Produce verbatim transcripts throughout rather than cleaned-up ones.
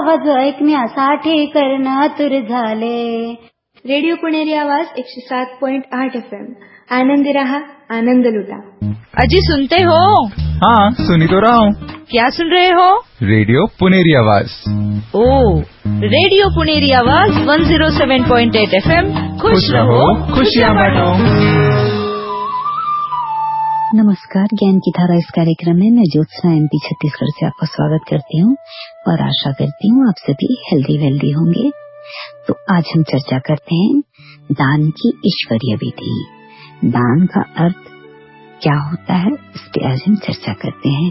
आवाज ऐकण्यासाठी कर्ण आतुर झाले. रेडिओ पुणेरी आवाज एकशे सात पॉइंट आठ एफ एम. आनंदी रहा, आनंद लुटा. अजी सुनते हो? हाँ, सुनी तो रहा हूँ. क्या सुन रहे हो? रेडियो पुणेरी आवाज. ओ, रेडियो पुणेरी आवाज एक सौ सात पॉइंट आठ एफ एम. खुश रहो, खुशियाँ बांटो. नमस्कार, ज्ञान की धारा इस कार्यक्रम में मैं ज्योत्सना एमपी छत्तीसगढ़ से आपका स्वागत करती हूँ और आशा करती हूँ आप सभी हेल्दी वेल्दी होंगे. तो आज हम चर्चा करते हैं दान की ईश्वरीय विधि. दान का अर्थ क्या होता है, इस पे आज हम चर्चा करते हैं.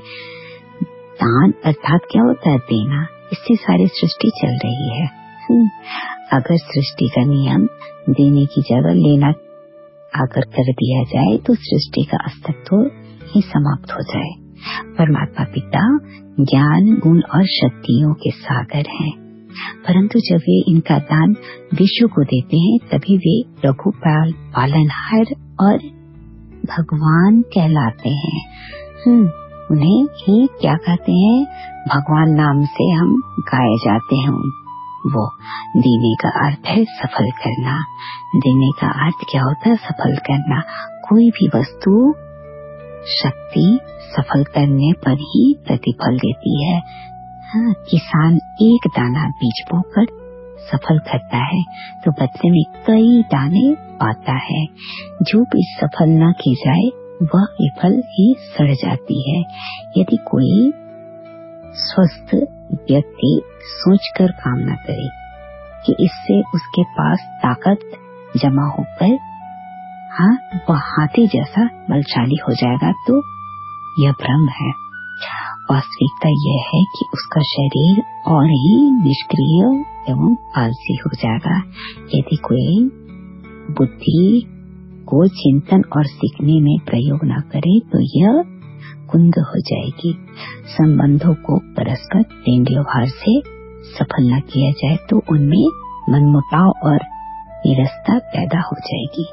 दान अर्थात क्या होता है? देना. इससे सारी सृष्टि चल रही है. अगर सृष्टि का नियम देने की जगह लेना अगर कर दिया जाए तो सृष्टि का अस्तित्व ही समाप्त हो जाए. परमात्मा पिता ज्ञान, गुण और शक्तियों के सागर हैं, परंतु जब वे इनका दान विश्व को देते हैं तभी वे रघुपाल, पालनहार और भगवान कहलाते हैं. हम्म, उन्हें ही क्या कहते हैं? भगवान नाम से हम गाए जाते हैं. वो देने का अर्थ है सफल करना. देने का अर्थ क्या होता है? सफल करना. कोई भी वस्तु शक्ति सफल करने पर ही प्रतिफल देती है. हाँ, किसान एक दाना बीज बोकर सफल करता है तो बदले में कई दाने पाता है. जो बीज सफल न की जाए वह विफल ही सड़ जाती है. यदि कोई स्वस्थ व्यक्ति सोचकर काम न करे कि इससे उसके पास ताकत जमा होकर हाँ वह हाथी जैसा बलशाली हो जाएगा तो यह भ्रम है. वास्तविकता यह है कि उसका शरीर और ही निष्क्रिय एवं आलसी हो जाएगा. यदि कोई बुद्धि को चिंतन और सीखने में प्रयोग न करे तो यह कुंद हो जाएगी. संबंधों को परस्पर प्रेम व्यवहार से सफल न किया जाए तो उनमें मनमुटाव और निरस्ता पैदा हो जाएगी.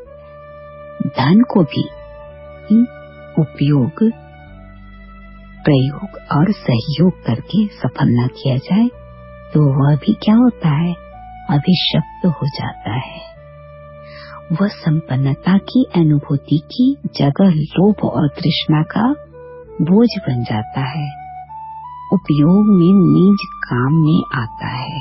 धन को भी उपयोग, प्रयोग और सहयोग करके सफल न किया जाए तो वह भी क्या होता है? अभिशप्त हो जाता है. वह संपन्नता की अनुभूति की जगह लोभ और तृष्णा का बोझ बन जाता है. उपयोग में निज काम में आता है,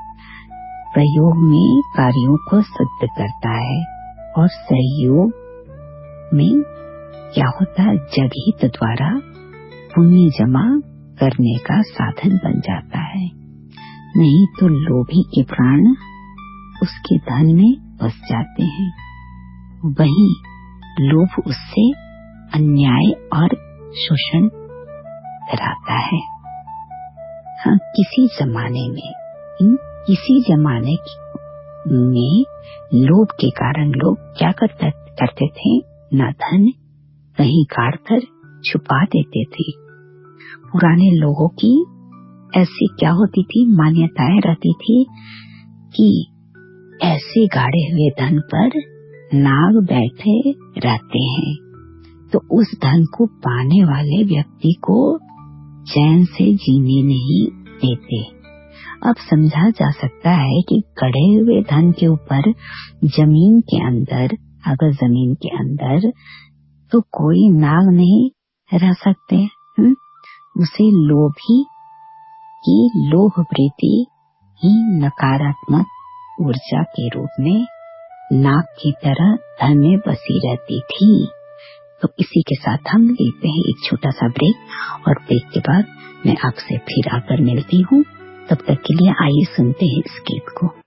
प्रयोग में कार्यों को सिद्ध करता है और सहयोग में क्या होता है? जगहित द्वारा पुण्य जमा करने का साधन बन जाता है. नहीं तो लोभी के प्राण उसके धन में बस जाते हैं. वही लोभ उससे अन्याय और शोषण कराता है. हाँ, किसी जमाने में किसी जमाने में लोभ के कारण लोग क्या करते करते थे? ना धन कहीं काट कर छुपा देते थे. पुराने लोगों की ऐसी क्या होती थी? मान्यताएं रहती थी कि ऐसे गाड़े हुए धन पर नाग बैठे रहते हैं तो उस धन को पाने वाले व्यक्ति को चैन से जीने नहीं देते. अब समझा जा सकता है कि गड़े हुए धन के ऊपर जमीन के अंदर, अगर जमीन के अंदर तो कोई नाग नहीं रह सकते. हुँ? उसे लोभी की लोभ वृत्ति ही नकारात्मक ऊर्जा के रूप में नाग की तरह धन में बसी रहती थी. तो इसी के साथ हम लेते हैं एक छोटा सा ब्रेक और ब्रेक के बाद मैं आपसे फिर आकर मिलती हूँ. तब तक के लिए आइए सुनते हैं इस गीत को.